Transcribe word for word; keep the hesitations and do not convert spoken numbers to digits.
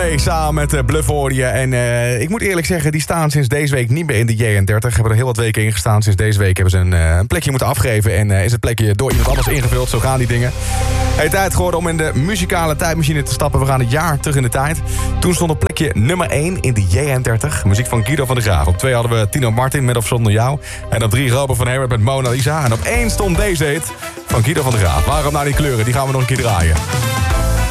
Coldplay samen met uh, Bluff hoorde je. En uh, ik moet eerlijk zeggen, die staan sinds deze week niet meer in de J N dertig. Hebben er heel wat weken in gestaan. Sinds deze week hebben ze een, uh, een plekje moeten afgeven. En uh, is het plekje door iemand anders ingevuld. Zo gaan die dingen. Het tijd geworden om in de muzikale tijdmachine te stappen. We gaan een jaar terug in de tijd. Toen stond op plekje nummer één in de J N dertig. Muziek van Guido van der Graaf. Op twee hadden we Tino Martin met Of Zonder Jou. En op drie Robert van Herwert met Mona Lisa. En op één stond deze hit van Guido van der Graaf. Waarom nou die kleuren? Die gaan we nog een keer draaien.